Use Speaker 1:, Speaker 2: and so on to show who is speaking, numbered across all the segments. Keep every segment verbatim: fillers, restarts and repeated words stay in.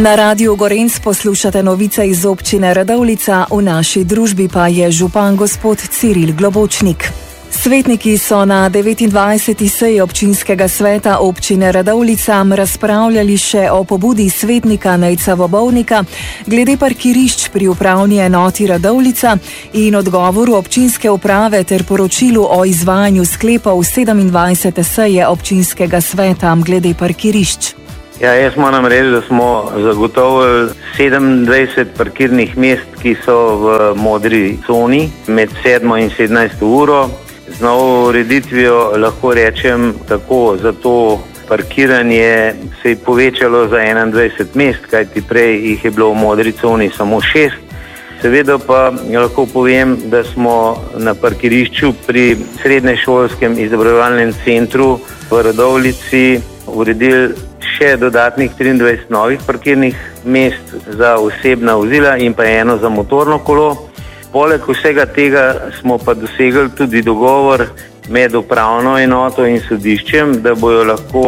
Speaker 1: Na Radiu Gorenc poslušate novice iz občine Radovljica, v naši družbi pa je župan gospod Ciril Globočnik. Svetniki so na devetindvajseti seji občinskega sveta občine Radovljica razpravljali še o pobudi svetnika Nejca Vobovnika glede parkirišč pri upravni enoti Radovljica in odgovoru občinske uprave ter poročilu o izvajanju sklepov sedemindvajsete seje občinskega sveta glede parkirišč.
Speaker 2: Ja, jaz moram reči, da smo zagotovili sedemindvajset parkirnih mest, ki so v modri coni med sedmo in sedemnajsto uro. Z novo ureditvijo lahko rečem tako, za to parkiranje se je povečalo za enaindvajset mest, kajti prej jih je bilo v modri coni samo šest. Seveda pa lahko povem, da smo na parkirišču pri srednješolskem izobraževalnem centru v Radovljici uredili še dodatnih triindvajset novih parkirnih mest za osebna vozila in pa eno za motorno kolo. Poleg vsega tega smo pa dosegli tudi dogovor med upravno enoto in sodiščem, da bojo lahko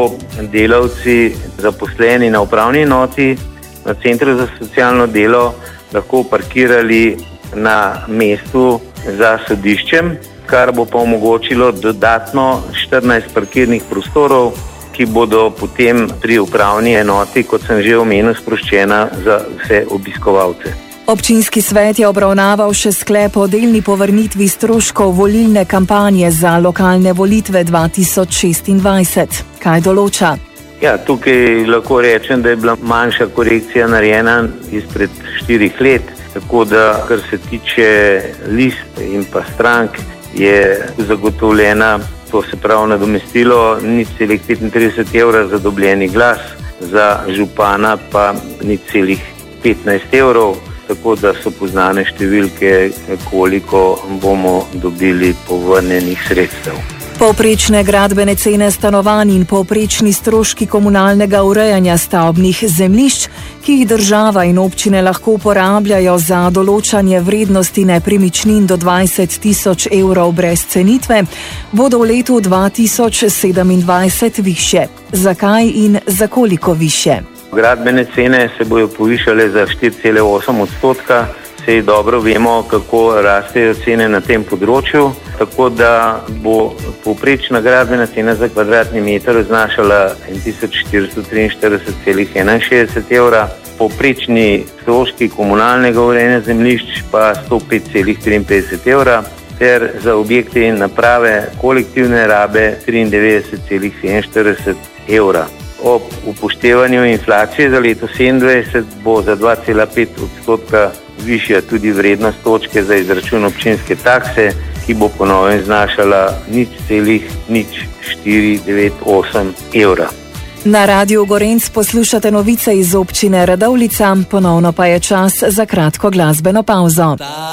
Speaker 2: delavci zaposleni na upravni enoti na centru za socialno delo lahko parkirali na mestu za sodiščem, kar bo pa omogočilo dodatno štirinajst parkirnih prostorov, ki bodo potem pri upravni enoti, kot sem že omenil, sproščena za vse obiskovalce.
Speaker 1: Občinski svet je obravnaval še sklep o delni povrnitvi stroškov volilne kampanje za lokalne volitve dva tisoč šestindvajset. Kaj določa?
Speaker 2: Ja, tukaj lahko rečem, da je bila manjša korekcija narejena izpred štirih let, tako da, kar se tiče list in pa strank, je zagotovljena, to se pravi nadomestilo, nič celih petintrideset evra za dobljeni glas, za župana pa nič celih petnajst evrov, tako da so poznane številke, koliko bomo dobili povrnjenih sredstev.
Speaker 1: Povprečne gradbene cene stanovanj in povprečni stroški komunalnega urejanja stavbnih zemljišč, ki jih država in občine lahko uporabljajo za določanje vrednosti nepremičnin do dvajset tisoč evrov brez cenitve, bodo v letu dva tisoč sedemindvajset višje. Zakaj in za koliko višje?
Speaker 2: Gradbene cene se bojo povišale za štiri cele osem odstotka. Sej dobro vemo, kako rastejo cene na tem področju, tako da bo povprečna gradbena cena za kvadratni meter znašala tisoč štiristo triinštirideset celih enainšestdeset evra, povprečni stroški komunalnega urejanja zemljišč pa sto pet celih triinpetdeset evra, ter za objekte in naprave kolektivne rabe triindevetdeset celih sedeminštirideset evra. Ob upoštevanju inflacije za leto sedemindvajset bo za dva cela pet odstotka višja tudi vrednost točke za izračun občinske takse, ki bo po novem znašala nič celih nič štiri devet osem evra.
Speaker 1: Na Radiu Gorenc poslušate novice iz občine Radovljica, ponovno pa je čas za kratko glasbeno pavzo.